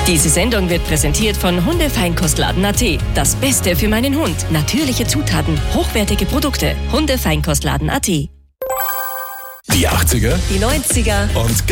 Diese Sendung wird präsentiert von Hundefeinkostladen.at. Das Beste für meinen Hund. Natürliche Zutaten, hochwertige Produkte. Hundefeinkostladen.at. Die 80er Die 90er. und